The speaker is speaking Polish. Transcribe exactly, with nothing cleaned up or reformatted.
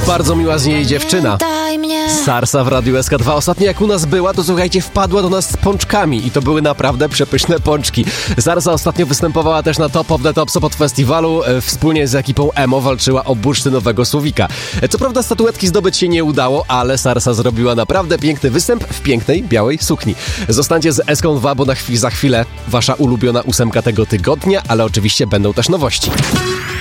Bardzo miła z niej dziewczyna. Sarsa w Radiu S K dwa. Ostatnio jak u nas była, to słuchajcie, wpadła do nas z pączkami i to były naprawdę przepyszne pączki. Sarsa ostatnio występowała też na Top of the Top Sopot Festiwalu. Wspólnie z ekipą Emo walczyła o bursztynowego Słowika. Co prawda statuetki zdobyć się nie udało, ale Sarsa zrobiła naprawdę piękny występ w pięknej, białej sukni. Zostańcie z S K dwa, bo na chwil, za chwilę wasza ulubiona ósemka tego tygodnia, ale oczywiście będą też nowości.